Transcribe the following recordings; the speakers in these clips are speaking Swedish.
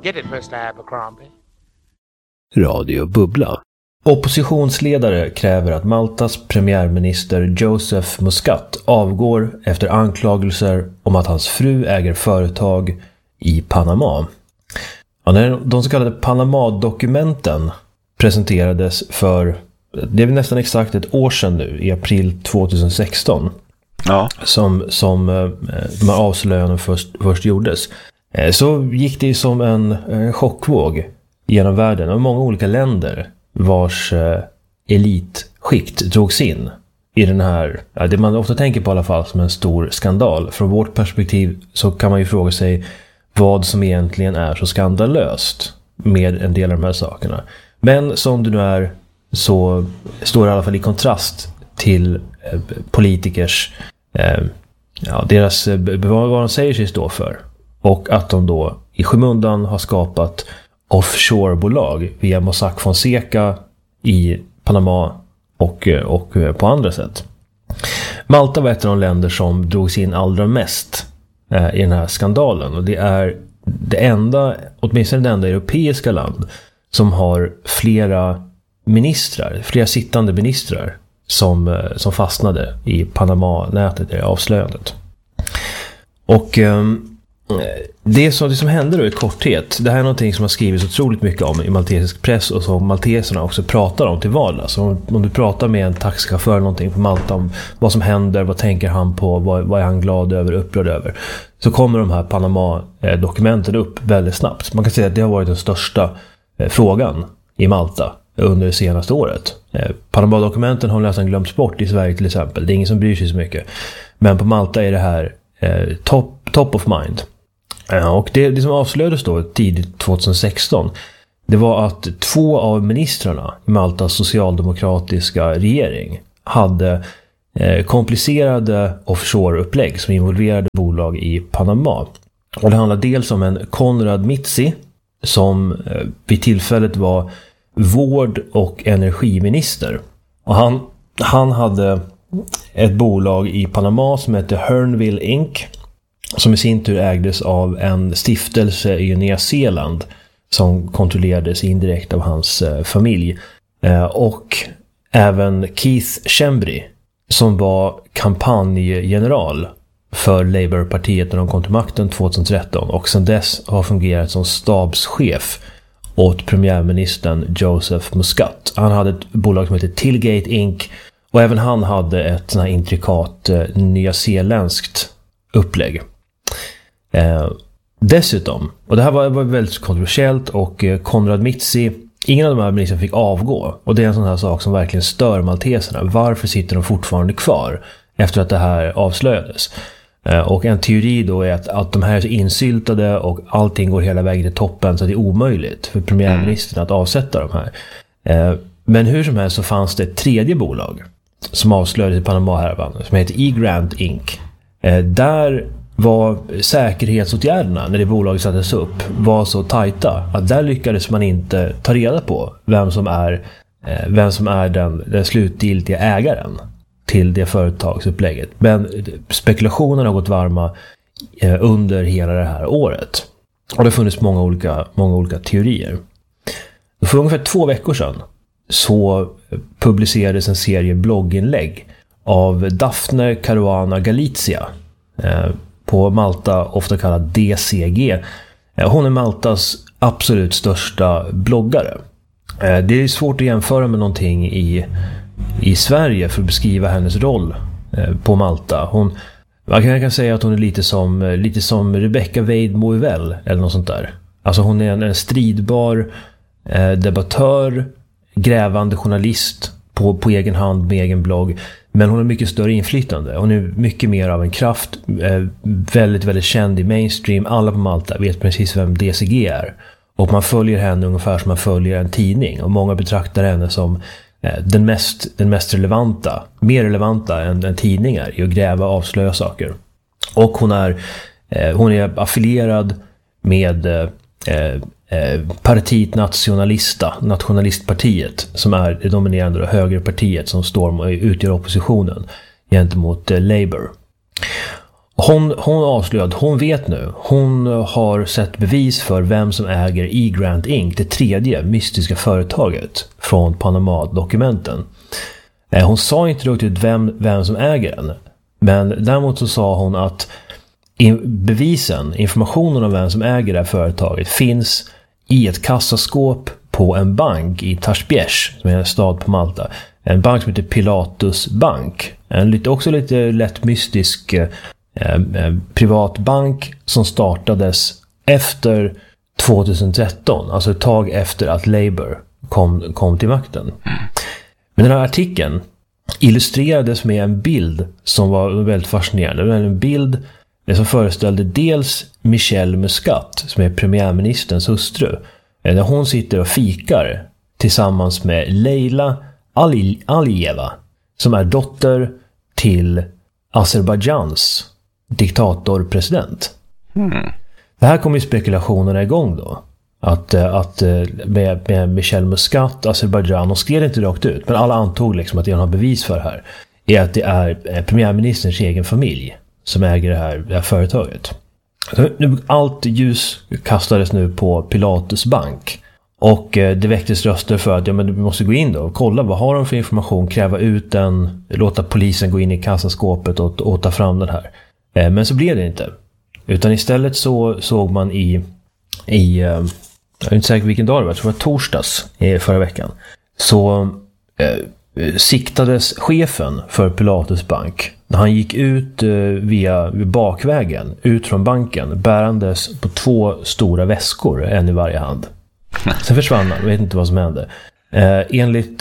Get it, Mr. Abercrombie. Radio Bubbla. Oppositionsledare kräver att Maltas premiärminister Joseph Muscat avgår efter anklagelser om att hans fru äger företag i Panama. Ja, när de så kallade Panama-dokumenten presenterades för, det är nästan exakt ett år sedan nu, i april 2016, som de här avslöjandena först gjordes, så gick det som en chockvåg genom världen och många olika länder vars elitskikt drogs in i den här, det man ofta tänker på i alla fall som en stor skandal. Från vårt perspektiv så kan man ju fråga sig vad som egentligen är så skandalöst med en del av de här sakerna. Men som det nu är så står det i alla fall i kontrast till politikers deras, vad de säger sig stå för. Och att de då i skymundan har skapat offshore-bolag via Mossack Fonseca i Panama och på andra sätt. Malta var ett av de länder som drogs in allra mest i den här skandalen. Och det är åtminstone det enda europeiska land som har flera sittande ministrar som fastnade i Panama-nätet, det avslöjandet. Och det som händer då i korthet, det här är någonting som har skrivits otroligt mycket om i maltesisk press och som malteserna också pratar om till vardags. Så om du pratar med en taxichaufför eller någonting på Malta om vad som händer, vad tänker han på, vad är han glad över, upprörd över, så kommer de här Panama-dokumenten upp väldigt snabbt. Man kan säga att det har varit den största frågan i Malta under det senaste året. Panama-dokumenten har nästan glömts bort i Sverige till exempel. Det är ingen som bryr sig så mycket. Men på Malta är det här top of mind. Och det som avslöjades då tidigt 2016, det var att 2 av ministrarna i Maltas socialdemokratiska regering hade komplicerade offshore-upplägg som involverade bolag i Panama. Och det handlar dels om en Konrad Mizzi som vid tillfället var vård- och energiminister. Och han hade ett bolag i Panama som heter Hernville Inc., som i sin tur ägdes av en stiftelse i Nya Zeeland som kontrollerades indirekt av hans familj. Och även Keith Schembri som var kampanjgeneral för Labour-partiet när de kom till makten 2013 och sedan dess har fungerat som stabschef åt premiärministern Joseph Muscat. Han hade ett bolag som heter Tillgate Inc. och även han hade ett sån här intrikat nyzeeländskt upplägg. Dessutom, och det här var väldigt kontroversiellt, och Konrad Mizzi, ingen av de här ministrarna fick avgå, och det är en sån här sak som verkligen stör malteserna. Varför sitter de fortfarande kvar efter att det här avslöjades? Och en teori då är att de här är så insyltade och allting går hela vägen till toppen så det är omöjligt för premiärministern att avsätta de här. Men hur som helst så fanns det ett tredje bolag som avslöjades i Panama-härvan som heter E-Grant Inc. Där var säkerhetsåtgärderna när det bolaget sattes upp var så tajta att där lyckades man inte ta reda på vem som är den slutgiltiga ägaren till det företagsupplägget. Men spekulationerna har gått varma under hela det här året. Och det har funnits många olika teorier. För ungefär 2 veckor sedan så publicerades en serie blogginlägg av Daphne Caruana Galizia, på Malta ofta kallad DCG. Hon är Maltas absolut största bloggare. Det är svårt att jämföra med någonting i Sverige för att beskriva hennes roll på Malta. Man kan säga att hon är lite som Rebecca Wade Moivell eller något sånt där. Alltså hon är en stridbar debattör, grävande journalist på egen hand med egen blogg. Men hon har mycket större inflytande. Hon är mycket mer av en kraft. Väldigt, väldigt känd i mainstream. Alla på Malta vet precis vem DCG är. Och man följer henne ungefär som man följer en tidning. Och många betraktar henne som den mest relevanta. Mer relevanta än tidningar i att gräva och avslöja saker. Och hon är affilierad med Partiet Nationalista, nationalistpartiet, som är det dominerande högerpartiet som utgör oppositionen gentemot Labour. Hon avslöjade att hon vet nu. Hon har sett bevis för vem som äger E-Grant Inc., det tredje mystiska företaget från Panama-dokumenten. Hon sa inte riktigt vem som äger den. Men däremot så sa hon att informationen om vem som äger det här företaget finns i ett kassaskåp på en bank i Taspies, som är en stad på Malta. En bank som heter Pilatus Bank. Också lite lätt mystisk privat bank som startades efter 2013, alltså ett tag efter att Labour kom till makten. Men den här artikeln illustrerades med en bild som var väldigt fascinerande. Det var en bild som föreställde dels Michelle Muscat, som är premiärministerns hustru, där hon sitter och fikar tillsammans med Leila Alijeva, som är dotter till Azerbajdzjans diktatorpresident. Det här kom ju spekulationerna igång då. Att med Michelle Muscat, Azerbajdzjan, och skrev inte rakt ut, men alla antog liksom att det har bevis för det här, är att det är premiärministerns egen familj som äger det här företaget. Så nu, allt ljus kastades nu på Pilatus Bank. Och det väcktes röster för att men du måste gå in då och kolla vad har de för information, kräva ut den, låta polisen gå in i kassaskåpet och ta fram den här. Men så blev det inte. Utan istället så såg man jag är inte säker vilken dag det var, jag tror det var torsdags förra veckan, så siktades chefen för Pilatus Bank. Han gick ut via bakvägen ut från banken bärandes på 2 stora väskor, en i varje hand. Sen försvann han, vet inte vad som hände. Enligt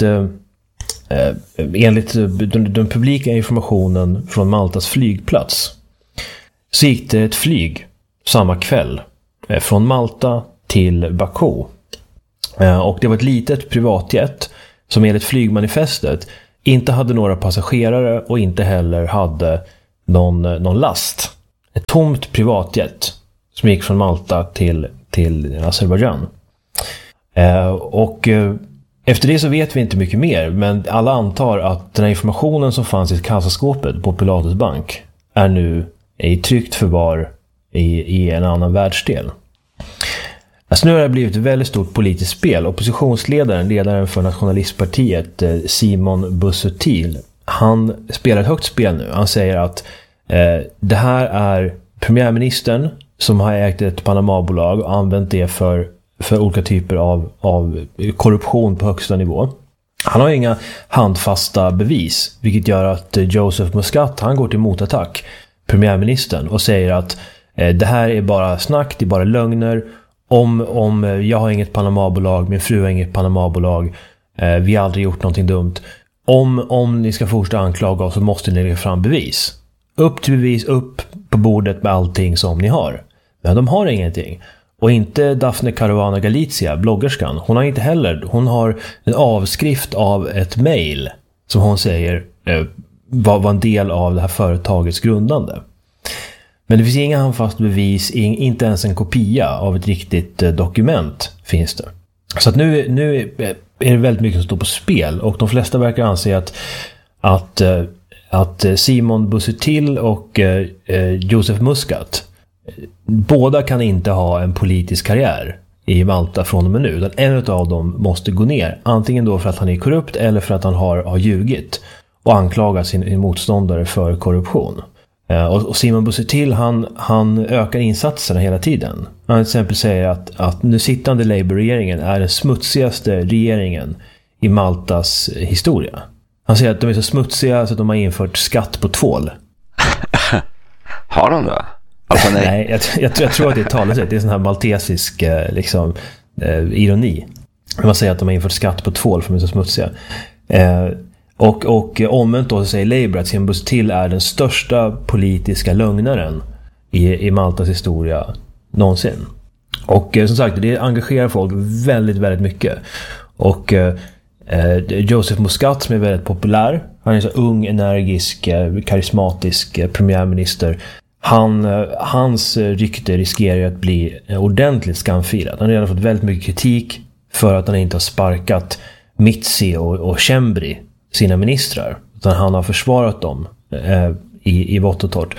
den publika informationen från Maltas flygplats så gick det ett flyg samma kväll från Malta till Baku. Och det var ett litet privatjet som enligt flygmanifestet inte hade några passagerare och inte heller hade någon last. Ett tomt privatjet som gick från Malta till Azerbajdzjan. Och efter det så vet vi inte mycket mer, men alla antar att den här informationen som fanns i kassaskåpet på Pilatus Bank är nu i tryggt förvar i en annan världsdel. Alltså nu har det blivit ett väldigt stort politiskt spel. Ledaren för nationalistpartiet, Simon Busuttil, han spelar ett högt spel nu. Han säger att det här är premiärministern som har ägt ett Panama-bolag och använt det för olika typer av korruption på högsta nivå. Han har inga handfasta bevis, vilket gör att Joseph Muscat, han går till motattack, premiärministern, och säger att det här är bara snack, det är bara lögner. Om jag har inget Panama-bolag, min fru har inget Panama-bolag, vi har aldrig gjort någonting dumt. Om ni ska fortsätta anklaga oss så måste ni lägga fram bevis. Upp till bevis, upp på bordet med allting som ni har. Men de har ingenting. Och inte Daphne Caruana Galizia, bloggerskan. Hon har inte heller. Hon har en avskrift av ett mejl som hon säger var en del av det här företagets grundande. Men det finns inga handfast bevis, inte ens en kopia av ett riktigt dokument finns det. Så att nu är det väldigt mycket som står på spel, och de flesta verkar anse att Simon Busuttil och Joseph Muscat, båda kan inte ha en politisk karriär i Malta från och med nu, utan en av dem måste gå ner, antingen då för att han är korrupt eller för att han har ljugit och anklagat sin motståndare för korruption. Och Simon Busuttil, han ökar insatserna hela tiden. Han till exempel säger att nu sittande Labour-regeringen är den smutsigaste regeringen i Maltas historia. Han säger att de är så smutsiga så att de har infört skatt på tvål. Har de det? Alltså, nej, jag tror att det är talesätt. Det är sån här maltesisk ironi. Man säger att de har infört skatt på tvål för de är så smutsiga. Och omvänt då så säger Labour att Simon Busuttil är den största politiska lögnaren i Maltas historia någonsin. Och som sagt, det engagerar folk väldigt, väldigt mycket. Och Joseph Muscat, som är väldigt populär, han är en så ung, energisk, karismatisk premiärminister. Hans rykte riskerar att bli ordentligt skamfilat. Han har redan fått väldigt mycket kritik för att han inte har sparkat Mitzi och Chembri, sina ministrar, utan han har försvarat dem i vått och torrt.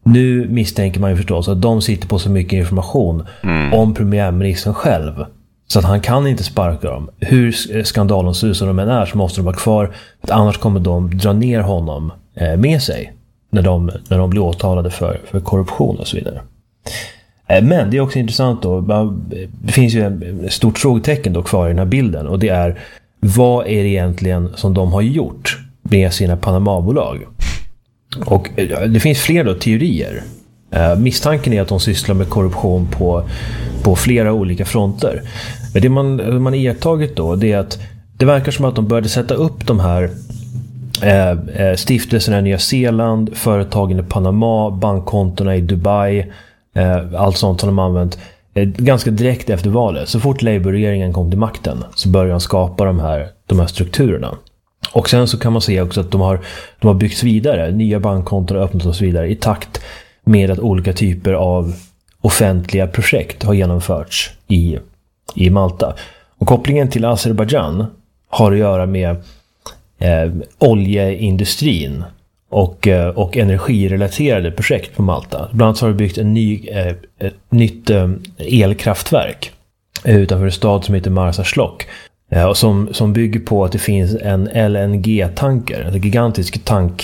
Nu misstänker man ju förstås att de sitter på så mycket information om premiärministern själv. Så att han kan inte sparka dem. Hur skandalomsusade de än är så måste de vara kvar. För annars kommer de dra ner honom med sig. När de blir åtalade för korruption och så vidare. Men det är också intressant då. Det finns ju ett stort frågetecken då kvar i den här bilden. Och det är, vad är det egentligen som de har gjort med sina Panama-bolag? Och det finns flera då teorier. Misstanken är att de sysslar med korruption på flera olika fronter. Men det man iakttagit då, det är att det verkar som att de började sätta upp de här stiftelserna i Nya Zeeland, företagen i Panama, bankkontona i Dubai, allt sånt som de använt ganska direkt efter valet. Så fort Labour-regeringen kom till makten så började de skapa de här strukturerna. Och sen så kan man se också att de har byggts vidare, nya bankkonton har öppnats och så vidare i takt med att olika typer av offentliga projekt har genomförts i Malta. Och kopplingen till Azerbaijan har att göra med oljeindustrin och energirelaterade projekt på Malta. Bland annat har det byggt ett nytt elkraftverk utanför en stad som heter Marsaxlok. Och som bygger på att det finns en LNG-tanker, en gigantisk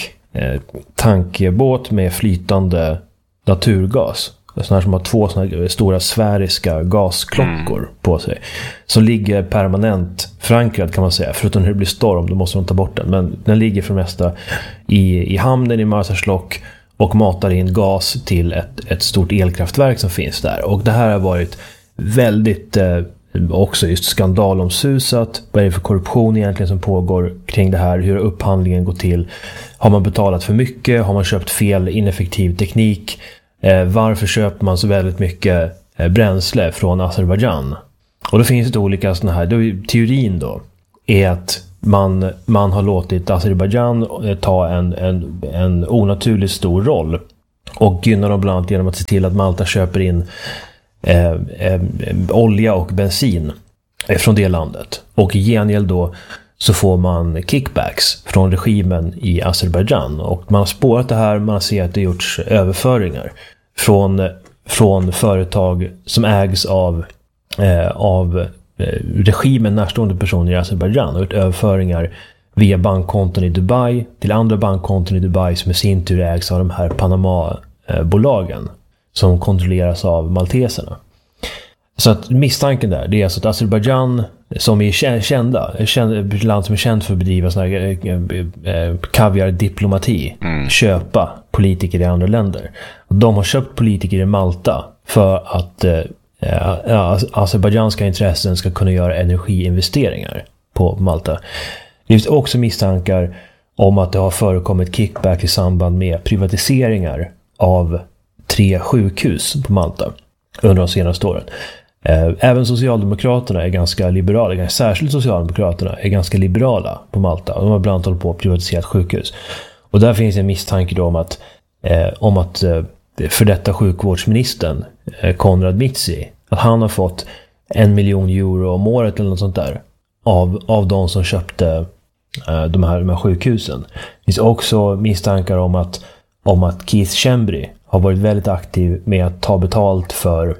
tankbåt med flytande naturgas. Sådana här som har 2 sådana stora sfäriska gasklockor på sig. Som ligger permanent förankrad kan man säga. Förutom när det blir storm, då måste de ta bort den. Men den ligger för det mesta i hamnen i Marsaxlok och matar in gas till ett stort elkraftverk som finns där. Och det här har varit väldigt också just skandalomsusat. Vad är det för korruption egentligen som pågår kring det här? Hur upphandlingen går till? Har man betalat för mycket? Har man köpt fel, ineffektiv teknik? Varför köper man så väldigt mycket bränsle från Azerbaijan? Och då finns det olika sådana här. Teorin då är att man har låtit Azerbaijan ta en onaturligt stor roll och gynna dem bland annat genom att se till att Malta köper in olja och bensin från det landet. Och i gengäld då så får man kickbacks från regimen i Azerbaijan. Och man har spårat det här, man ser att det gjorts överföringar från företag som ägs av regimen närstående personer i Azerbaijan. Och överföringar via bankkonton i Dubai till andra bankkonton i Dubai som i sin tur ägs av de här Panama-bolagen som kontrolleras av malteserna. Så att misstanken där, det är alltså att Azerbaijan som är ett land som är känt för att bedriva sån här kaviardiplomati, köpa politiker i andra länder. Och de har köpt politiker i Malta för att azerbaijanska intressen ska kunna göra energiinvesteringar på Malta. Det finns också misstankar om att det har förekommit kickback i samband med privatiseringar av 3 sjukhus på Malta under de senaste åren. Även Socialdemokraterna är ganska liberala, särskilt Socialdemokraterna är ganska liberala på Malta. De har bland annat hållit på att privatisera sjukhus. Och där finns en misstanke då om att för detta sjukvårdsministern Konrad Mizzi, att han har fått 1 miljon euro om året eller något sånt där av de som köpte de här sjukhusen. Det finns också misstankar om att Keith Schembri har varit väldigt aktiv med att ta betalt för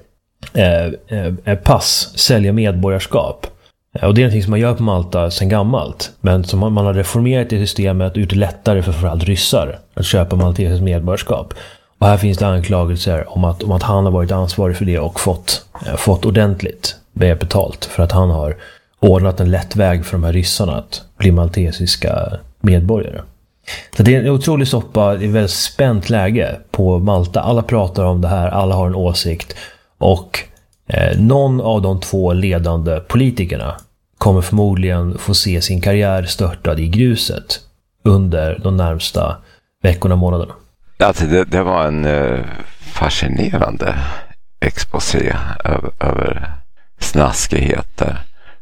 pass, sälja medborgarskap. Och det är något som man gör på Malta sedan gammalt, men som man har reformerat i systemet och gjort det lättare för framförallt ryssar att köpa maltesiskt medborgarskap. Och här finns det anklagelser om att han har varit ansvarig för det och fått ordentligt betalt för att han har ordnat en lätt väg för de här ryssarna att bli maltesiska medborgare. Så det är en otrolig soppa, det är ett väldigt spänt läge på Malta. Alla pratar om det här, alla har en åsikt. Och någon av de 2 ledande politikerna kommer förmodligen få se sin karriär störtad i gruset under de närmsta veckorna och månaderna. Alltså det var en fascinerande exposé över snaskigheter.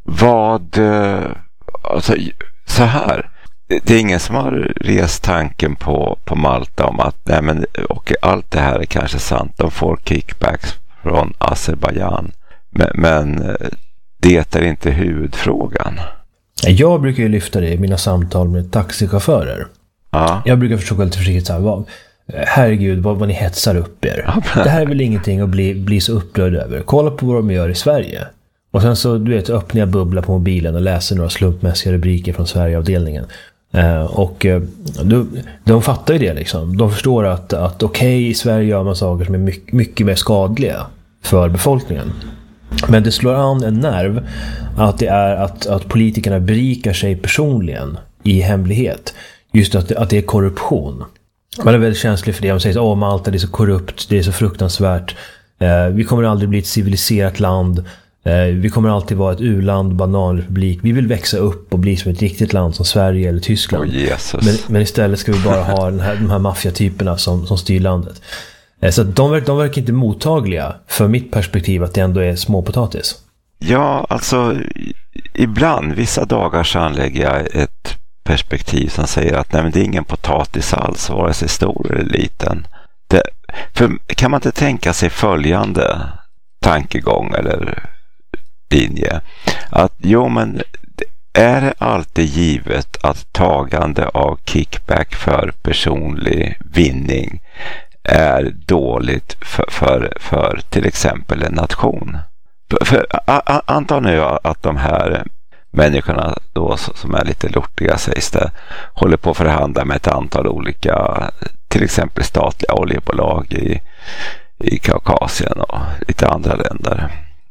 Alltså, så här. Det är ingen som har rest tanken på Malta om att nej men, och allt det här är kanske sant. De får kickbacks från Azerbaijan. Men det är inte huvudfrågan. Jag brukar ju lyfta det i mina samtal med taxichaufförer. Jag brukar försöka lite försiktigt så här, herregud vad ni hetsar upp er. Det här är väl ingenting att bli så upprörd över. Kolla på vad de gör i Sverige. Och sen så, du vet, öppnar jag bubbla på mobilen och läser några slumpmässiga rubriker från Sverigeavdelningen. De fattar ju det liksom. De förstår att okej, i Sverige gör man saker som är mycket, mycket mer skadliga för befolkningen. Men det slår an en nerv att det är att politikerna berikar sig personligen i hemlighet. Just att det är korruption. Man är väldigt känslig för det. Man säger att Malta, det är så korrupt, det är så fruktansvärt. Vi kommer aldrig bli ett civiliserat land. Vi kommer alltid vara ett u-land, bananrepublik. Vi vill växa upp och bli som ett riktigt land som Sverige eller Tyskland. Men istället ska vi bara ha de här maffiatyperna som styr landet. Så att de verkar inte mottagliga för mitt perspektiv att det ändå är småpotatis. Ja, alltså ibland, vissa dagar så anlägger jag ett perspektiv som säger att nej, men det är ingen potatis alls, vare sig stor eller liten. För kan man inte tänka sig följande tankegång eller linje, att men är det alltid givet att tagande av kickback för personlig vinning är dåligt för till exempel en nation? För anta nu att de här människorna då som är lite lortiga, sägs det, håller på att förhandla med ett antal olika, till exempel statliga oljebolag i Kaukasien och lite andra länder.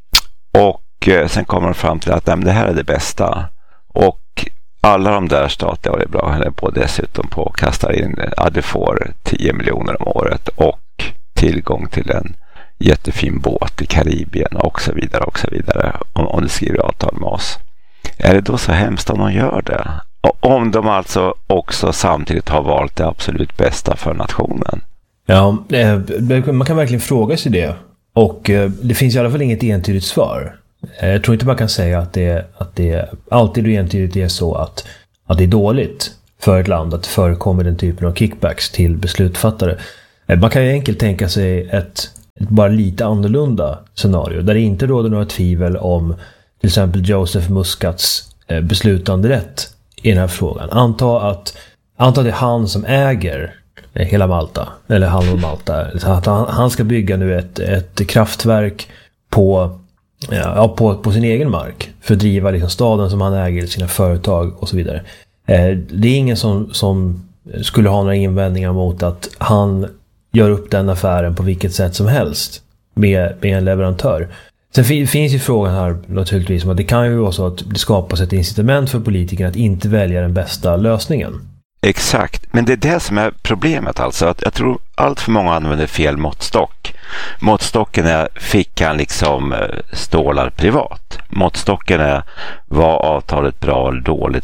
Och sen kommer de fram till att det här är det bästa. Och alla de där statliga oljebolagen håller på dessutom på att kasta in, du får 10 miljoner om året och tillgång till en jättefin båt i Karibien och så vidare om du skriver avtal med oss. Är det då så hemskt om de gör det? Och om de alltså också samtidigt har valt det absolut bästa för nationen? Ja, man kan verkligen fråga sig det. Och det finns i alla fall inget entydigt svar. Jag tror inte man kan säga att det alltid och entydigt är så att det är dåligt för ett land att det förekommer den typen av kickbacks till beslutsfattare. Man kan ju enkelt tänka sig ett bara lite annorlunda scenario där det inte råder några tvivel om till exempel Joseph Muscats beslutande rätt i den här frågan. Anta att det är han som äger hela Malta, eller halva Malta. Att han ska bygga nu ett kraftverk på sin egen mark för att driva liksom staden som han äger, sina företag och så vidare. Det är ingen som skulle ha några invändningar mot att han gör upp den affären på vilket sätt som helst med en leverantör. Sen finns ju frågan här naturligtvis om att det kan ju vara så att det skapas ett incitament för politikerna att inte välja den bästa lösningen. Exakt, men det är det som är problemet alltså. Att jag tror allt för många använder fel måttstock. Måttstocken är, fick han liksom stålar privat. Måttstocken är, var avtalet bra eller dåligt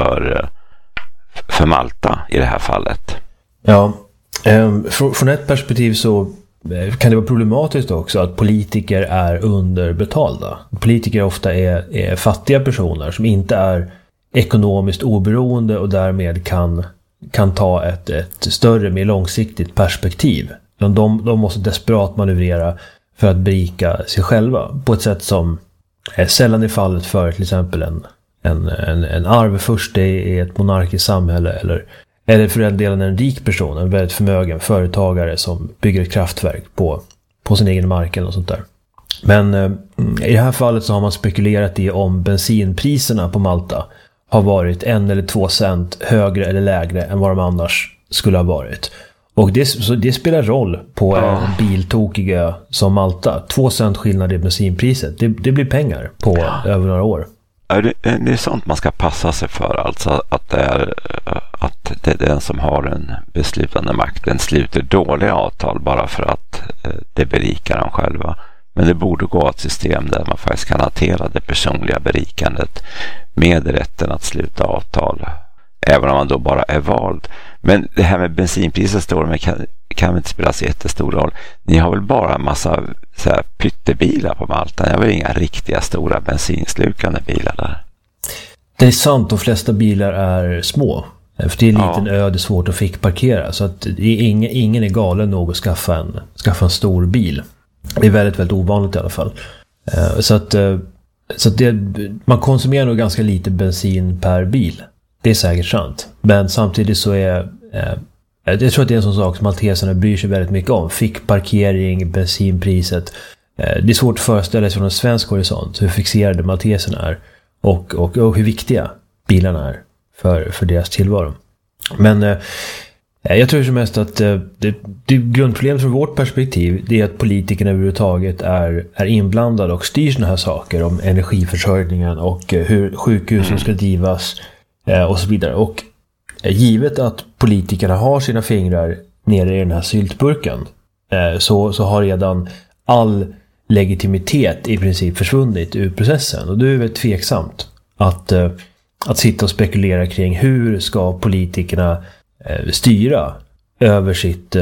för Malta i det här fallet? Ja, från ett perspektiv så kan det vara problematiskt också att politiker är underbetalda. Politiker ofta är fattiga personer som inte är ekonomiskt oberoende och därmed kan ta ett större, mer långsiktigt perspektiv. De måste desperat manövrera för att berika sig själva på ett sätt som sällan är fallet för till exempel en arvfurste i ett monarkiskt samhälle eller för den delen en rik person, en väldigt förmögen företagare som bygger ett kraftverk på sin egen mark eller något sånt där. Men i det här fallet så har man spekulerat i om bensinpriserna på Malta har varit 1 eller 2 cent högre eller lägre än vad de annars skulle ha varit. Och det spelar roll på en biltokig ö som Malta. 2 cent skillnad i bensinpriset. Det blir pengar på över några år. Det är sånt man ska passa sig för, alltså att det är den som har den beslutande makten sluter dåliga avtal bara för att det berikar dem själva. Men det borde gå ett system där man faktiskt kan hantera det personliga berikandet med rätten att sluta avtal, även om man då bara är vald. Men det här med bensinpriset står med kan inte spela så jättestor roll. Ni har väl bara en massa så här pyttebilar på Malta. Ni har väl inga riktiga stora bensinslukande bilar där? Det är sant, de flesta bilar är små. För det är en liten ö, det är svårt att fick parkera. Så att ingen är galen nog att skaffa en stor bil. Det är väldigt, väldigt ovanligt i alla fall. Så att man konsumerar nog ganska lite bensin per bil. Det är säkert sant. Men samtidigt så är Jag tror att det är en sån sak som malteserna bryr sig väldigt mycket om. Fickparkering, bensinpriset. Det är svårt att föreställa sig från en svensk horisont hur fixerade malteserna är och hur viktiga bilarna är för deras tillvaro. Men jag tror som mest att det grundproblemet från vårt perspektiv, det är att politikerna överhuvudtaget är inblandade och styr såna här saker om energiförsörjningen och hur sjukhusen ska drivas och så vidare. Och givet att politikerna har sina fingrar nere i den här syltburken så har redan all legitimitet i princip försvunnit ur processen. Och det är väldigt tveksamt att sitta och spekulera kring hur ska politikerna styra över sitt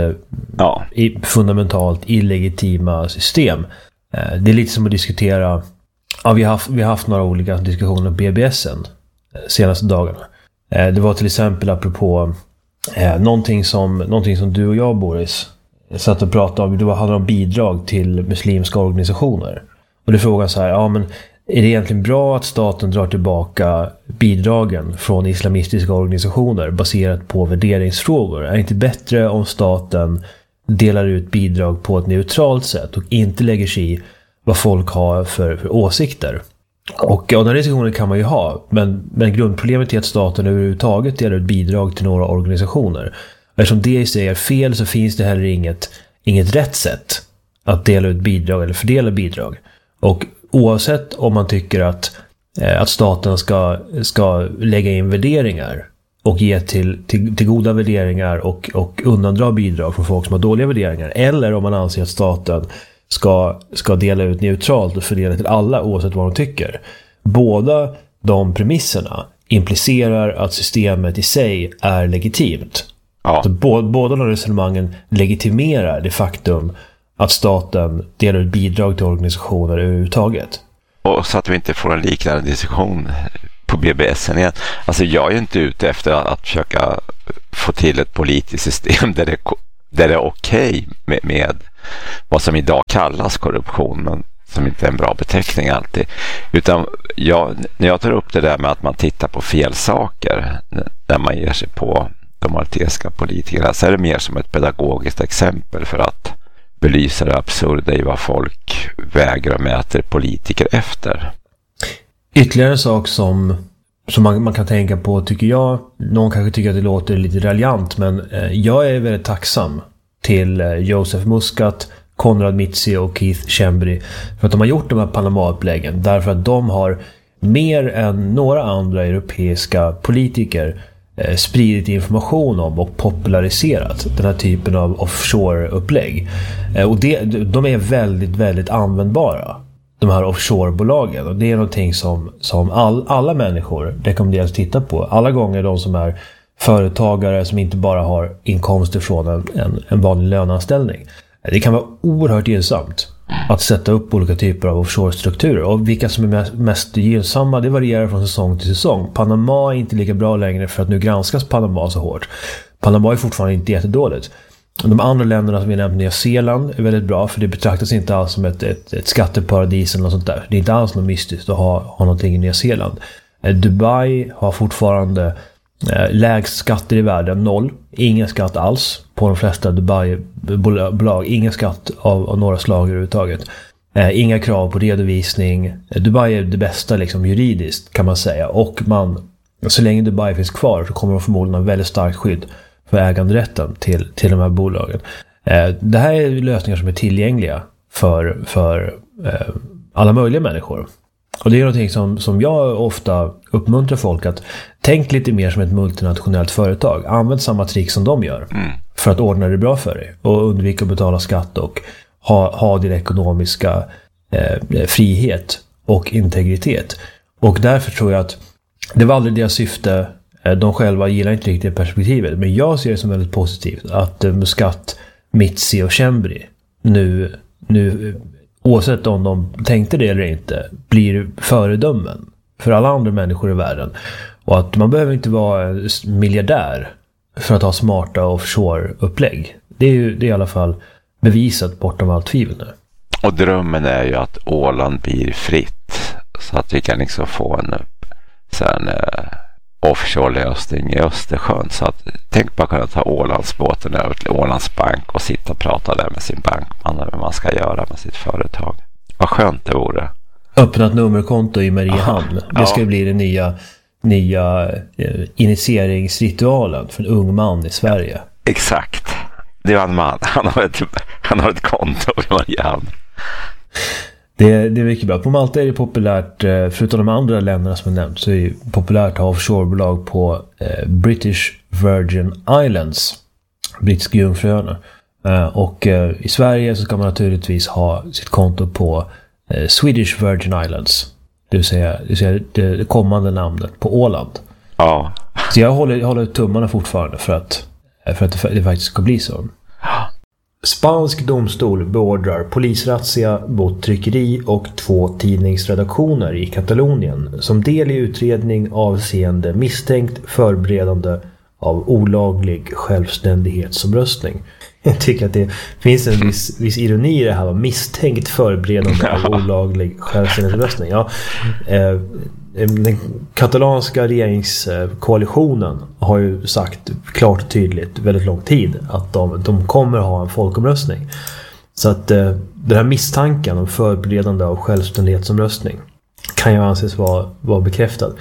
fundamentalt illegitima system. Det är lite som att diskutera, vi har haft några olika diskussioner om BBSen senaste dagarna. Det var till exempel apropå någonting som du och jag, Boris, satt och pratade om. Det handlade om bidrag till muslimska organisationer. Och det frågar så här, men är det egentligen bra att staten drar tillbaka bidragen från islamistiska organisationer baserat på värderingsfrågor? Är det inte bättre om staten delar ut bidrag på ett neutralt sätt och inte lägger sig i vad folk har för åsikter? Och den diskussionen kan man ju ha, men grundproblemet är att staten överhuvudtaget delar ut bidrag till några organisationer. Eftersom det i sig är fel så finns det heller inget rätt sätt att dela ut bidrag eller fördela bidrag. Och oavsett om man tycker att staten ska lägga in värderingar och ge till goda värderingar och undandra bidrag från folk som har dåliga värderingar, eller om man anser att staten ska dela ut neutralt och fördela till alla oavsett vad de tycker. Båda de premisserna implicerar att systemet i sig är legitimt. Ja. Så båda de resonemangen legitimerar det faktum att staten delar ut bidrag till organisationer överhuvudtaget. Och så att vi inte får en liknande diskussion på BBSen igen. Alltså jag är inte ute efter att försöka få till ett politiskt system där det är okej med vad som idag kallas korruption, men som inte är en bra beteckning alltid. Utan när jag tar upp det där med att man tittar på fel saker när man ger sig på de maltesiska politikerna, så är det mer som ett pedagogiskt exempel för att belysa det absurda i vad folk väger och mäter politiker efter. Ytterligare en sak som man kan tänka på, tycker jag, någon kanske tycker att det låter lite raljant, men jag är väldigt tacksam till Joseph Muscat, Konrad Mizzi och Keith Schembri för att de har gjort de här Panama-uppläggen, därför att de har mer än några andra europeiska politiker spridit information om och populariserat den här typen av offshore-upplägg. Och de är väldigt, väldigt användbara, de här offshore-bolagen. Och det är någonting som alla människor rekommenderas titta på. Alla gånger de som är företagare som inte bara har inkomster från en vanlig löneanställning. Det kan vara oerhört gynnsamt att sätta upp olika typer av offshore-strukturer. Och vilka som är mest gynnsamma, det varierar från säsong till säsong. Panama är inte lika bra längre för att nu granskas Panama så hårt. Panama är fortfarande inte jättedåligt. De andra länderna som vi nämnt, Nya Zeeland, är väldigt bra, för det betraktas inte alls som ett skatteparadis eller något sånt där. Det är inte alls något mystiskt att ha någonting i Nya Zeeland. Dubai har fortfarande lägst skatter i världen, 0. Ingen skatt alls på de flesta Dubai-bolag. Ingen skatt av några slag överhuvudtaget. Inga krav på redovisning. Dubai är det bästa liksom, juridiskt kan man säga. Och så länge Dubai finns kvar så kommer de förmodligen ha väldigt starkt skydd för äganderätten till de här bolagen. Det här är lösningar som är tillgängliga för alla möjliga människor. Och det är någonting som jag ofta uppmuntrar folk att tänk lite mer som ett multinationellt företag. Använd samma trick som de gör för att ordna det bra för dig och undvika att betala skatt och ha din ekonomiska frihet och integritet. Och därför tror jag att det var aldrig deras syfte. De själva gillar inte riktigt perspektivet, men jag ser det som väldigt positivt att Muscat, Mizzi och Schembri nu oavsett om de tänkte det eller inte, blir föredömen för alla andra människor i världen. Och att man behöver inte vara miljardär för att ha smarta offshore-upplägg. Det är i alla fall bevisat bortom allt tvivel nu. Och drömmen är ju att Åland blir fritt, så att vi kan liksom få en offshore-lösning i Östersjön. Så att, tänk bara kunna ta Ålandsbåten över till Ålands bank och sitta och prata där med sin bankman vad man ska göra med sitt företag. Vad skönt det vore. Öppna ett nummerkonto i Mariehamn. Det ska bli den nya initieringsritualen för en ung man i Sverige. Exakt. Det är en man. Han har ett konto i Mariehamn. Det är mycket bra. På Malta är det populärt, förutom de andra länderna som jag nämnt, så är det populärt att ha offshorebolag på British Virgin Islands, brittiska jungfruöarna. Och i Sverige så ska man naturligtvis ha sitt konto på Swedish Virgin Islands, det vill säga det kommande namnet på Åland. Ja. Så jag håller tummarna fortfarande för att det faktiskt ska bli så. Spansk domstol beordrar polisrazzia mot tryckeri och 2 tidningsredaktioner i Katalonien som del i utredning avseende misstänkt förberedande av olaglig självständighetsomröstning. Jag tycker att det finns en viss ironi i det här, misstänkt förberedande av olaglig självständighetsomröstning. Ja, den katalanska regeringskoalitionen har ju sagt klart och tydligt väldigt lång tid att de kommer ha en folkomröstning. Så att den här misstanken om förberedande av självständighetsomröstning kan ju anses vara bekräftad.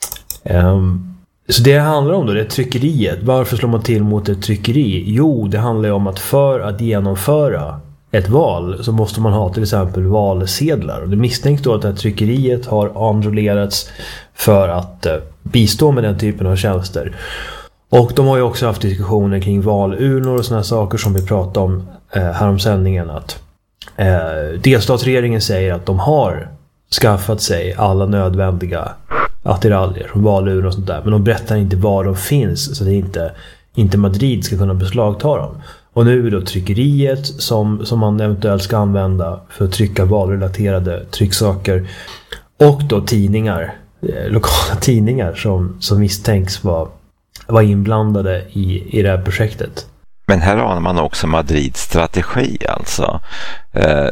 Så det handlar om då, det är tryckeriet. Varför slår man till mot ett tryckeri? Jo, det handlar ju om att för att genomföra ett val så måste man ha till exempel valsedlar. Och det misstänks då att det här tryckeriet har enrollerats för att bistå med den typen av tjänster. Och de har ju också haft diskussioner kring valurnor och sådana saker som vi pratade om här om sändningen. Att delstatsregeringen säger att de har skaffat sig alla nödvändiga attiraljer, valurnor och sånt där. Men de berättar inte var de finns så det inte Madrid ska kunna beslagta dem. Och nu är det då tryckeriet som man eventuellt ska använda för att trycka valrelaterade trycksaker. Och då tidningar, lokala tidningar som misstänks vara inblandade i det här projektet. Men här har man också Madrids strategi alltså.